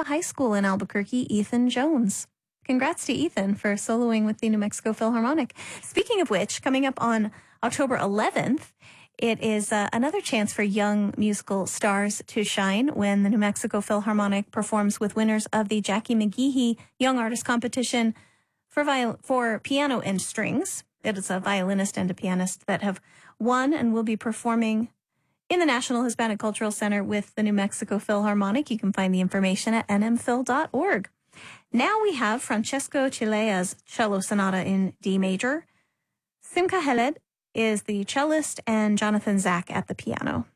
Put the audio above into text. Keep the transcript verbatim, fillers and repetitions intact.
Nova High School in Albuquerque, Ethan Jones. Congrats to Ethan for soloing with the New Mexico Philharmonic. Speaking of which, coming up on October eleventh, it is uh, another chance for young musical stars to shine when the New Mexico Philharmonic performs with winners of the Jackie McGehee Young Artist Competition for viol- for piano and strings. It is a violinist and a pianist that have won and will be performing in the National Hispanic Cultural Center with the New Mexico Philharmonic. You can find the information at n m phil dot org. Now we have Francesco Cilea's Cello Sonata in D major. Simca Heled is the cellist and Jonathan Zach at the piano.